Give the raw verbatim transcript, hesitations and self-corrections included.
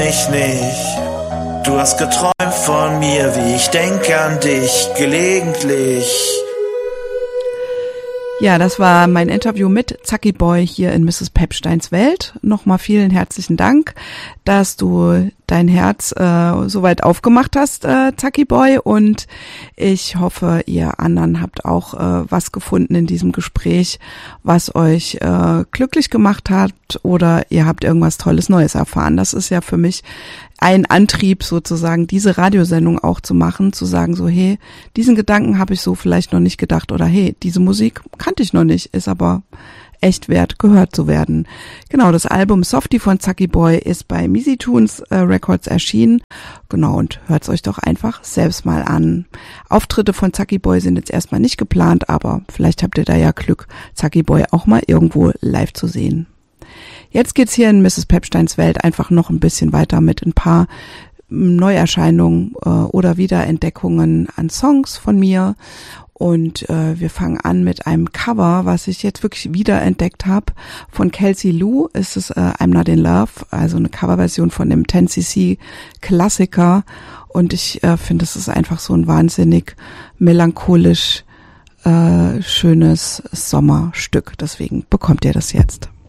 Ich nicht. Du hast geträumt von mir, wie ich denke an dich, gelegentlich. Ja, das war mein Interview mit Zacki Boy hier in Misses Pepsteins Welt. Nochmal vielen herzlichen Dank, dass du dein Herz äh, soweit aufgemacht hast, äh, Zacki Boy. Und ich hoffe, ihr anderen habt auch äh, was gefunden in diesem Gespräch, was euch äh, glücklich gemacht hat oder ihr habt irgendwas Tolles Neues erfahren. Das ist ja für mich ein Antrieb sozusagen, diese Radiosendung auch zu machen, zu sagen so, hey, diesen Gedanken habe ich so vielleicht noch nicht gedacht oder hey, diese Musik kannte ich noch nicht, ist aber echt wert, gehört zu werden. Genau, das Album Softie von Zacki Boy ist bei Misitunes äh, Records erschienen. Genau, und hört's euch doch einfach selbst mal an. Auftritte von Zacki Boy sind jetzt erstmal nicht geplant, aber vielleicht habt ihr da ja Glück, Zacki Boy auch mal irgendwo live zu sehen. Jetzt geht's hier in Misses Pepsteins Welt einfach noch ein bisschen weiter mit ein paar Neuerscheinungen äh, oder Wiederentdeckungen an Songs von mir. Und äh, wir fangen an mit einem Cover, was ich jetzt wirklich wiederentdeckt habe. Von Kelsey Lou ist es äh, I'm Not in Love, also eine Coverversion von dem ten C C Klassiker. Und ich äh, finde, es ist einfach so ein wahnsinnig melancholisch äh, schönes Sommerstück. Deswegen bekommt ihr das jetzt.